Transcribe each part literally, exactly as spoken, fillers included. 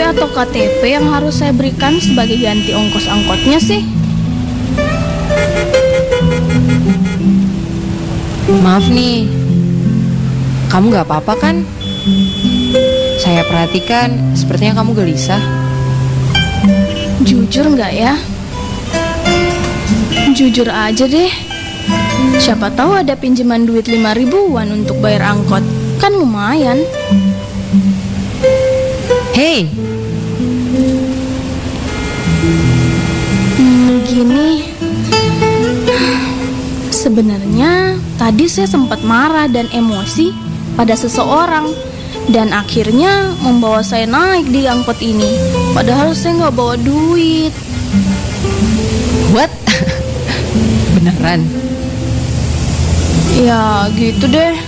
atau K T P yang harus saya berikan sebagai ganti ongkos angkotnya sih? Maaf nih, kamu gak apa-apa kan? Saya perhatikan sepertinya kamu gelisah. Jujur nggak ya? Jujur aja deh. Siapa tahu ada pinjaman duit lima ribuan untuk bayar angkot. Kan lumayan. Hei, Hmm, gini. Sebenarnya tadi saya sempat marah dan emosi pada seseorang, dan akhirnya membawa saya naik di angkot ini. Padahal saya nggak bawa duit. what? Beneran? Ya gitu deh.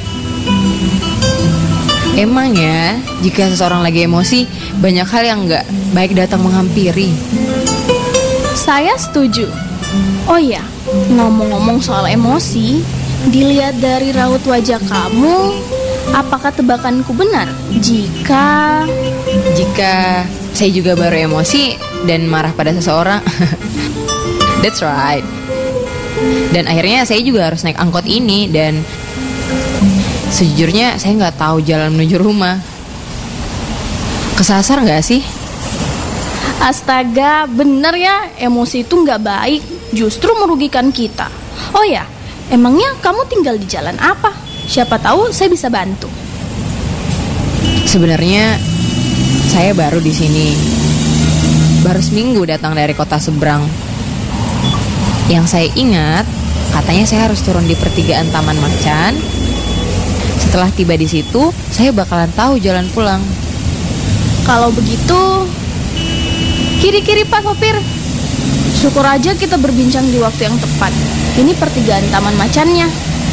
Emang ya, jika seseorang lagi emosi, banyak hal yang gak baik datang menghampiri. Saya setuju. Oh iya, ngomong-ngomong soal emosi, dilihat dari raut wajah kamu, apakah tebakanku benar? Jika... Jika saya juga baru emosi dan marah pada seseorang. That's right. Dan akhirnya saya juga harus naik angkot ini. Dan sejujurnya saya nggak tahu jalan menuju rumah. Kesasar nggak sih? Astaga, bener ya, emosi itu nggak baik, justru merugikan kita. Oh ya, emangnya kamu tinggal di jalan apa? Siapa tahu saya bisa bantu. Sebenarnya saya baru di sini. Baru seminggu datang dari kota seberang. Yang saya ingat, katanya saya harus turun di pertigaan Taman Macan. Setelah tiba di situ, saya bakalan tahu jalan pulang. Kalau begitu, kiri-kiri Pak Sopir. Syukur aja kita berbincang di waktu yang tepat. Ini pertigaan Taman Macannya.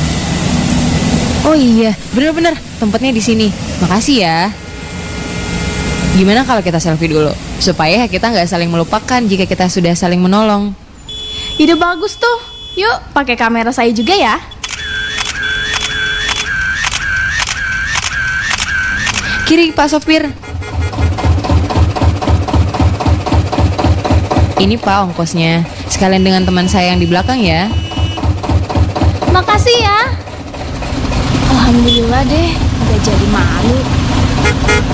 Oh iya, benar-benar tempatnya di sini. Makasih ya. Gimana kalau kita selfie dulu, supaya kita nggak saling melupakan jika kita sudah saling menolong. Ide bagus tuh. Yuk, pakai kamera saya juga ya. Kiri Pak Sopir. Ini Pak ongkosnya. Sekalian dengan teman saya yang di belakang ya. Makasih ya. Alhamdulillah deh, gak jadi malu.